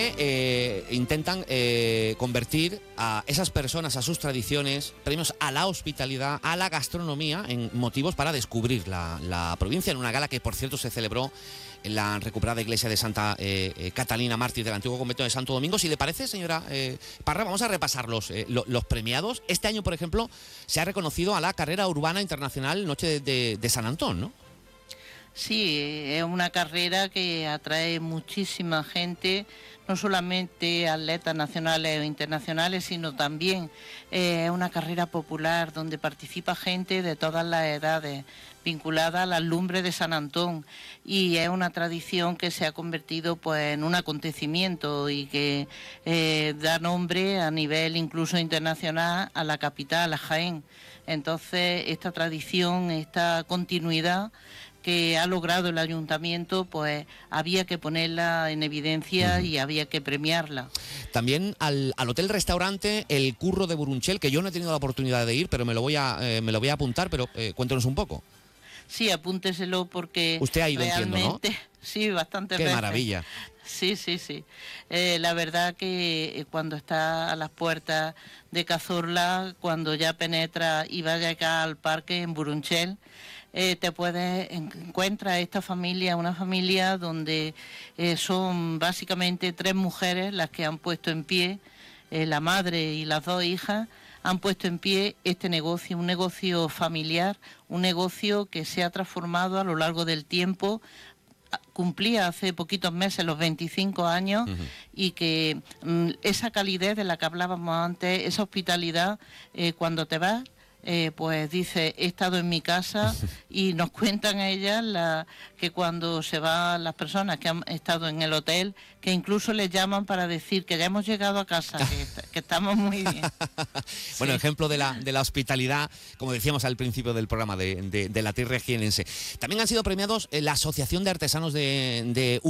que intentan convertir a esas personas, a sus tradiciones, premios a la hospitalidad, a la gastronomía, en motivos para descubrir la provincia, en una gala que, por cierto, se celebró en la recuperada iglesia de Santa Catalina Mártir del antiguo convento de Santo Domingo. Si le parece, señora Parra, vamos a repasar los premiados. Este año, por ejemplo, se ha reconocido a la carrera urbana internacional Noche de San Antón, ¿no? Sí, es una carrera que atrae muchísima gente, no solamente atletas nacionales o internacionales, sino también es una carrera popular donde participa gente de todas las edades, vinculada a las lumbres de San Antón, y es una tradición que se ha convertido pues en un acontecimiento y que da nombre a nivel incluso internacional a la capital, a Jaén. Entonces esta tradición, esta continuidad que ha logrado el ayuntamiento, pues había que ponerla en evidencia y había que premiarla. También al hotel-restaurante El Curro de Burunchel, que yo no he tenido la oportunidad de ir, pero me lo voy a apuntar, pero cuéntenos un poco. Sí, apúnteselo porque usted ha ido, realmente, entiendo, ¿no? Sí, bastantes Qué veces. Maravilla. Sí. La verdad que cuando está a las puertas de Cazorla, cuando ya penetra y vaya acá al parque en Burunchel, encuentras esta familia, una familia donde son básicamente 3 mujeres las que han puesto en pie, la madre y las 2 hijas, han puesto en pie este negocio, un negocio familiar, un negocio que se ha transformado a lo largo del tiempo. Cumplía hace poquitos meses los 25 años y que esa calidez de la que hablábamos antes, esa hospitalidad, cuando te vas, pues dice, he estado en mi casa, y nos cuentan ellas que cuando se van las personas que han estado en el hotel, que incluso les llaman para decir que ya hemos llegado a casa, que estamos muy bien. Bueno, sí. Ejemplo de la hospitalidad, como decíamos al principio del programa, de la tierra jienense. También han sido premiados la Asociación de Artesanos de